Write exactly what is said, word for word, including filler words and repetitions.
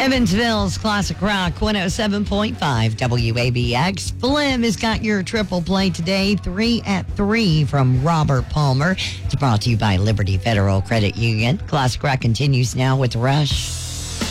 Evansville's Classic Rock one oh seven point five W A B X. Flim has got your triple play today, three at three from Robert Palmer. It's brought to you by Liberty Federal Credit Union. Classic Rock continues now with Rush.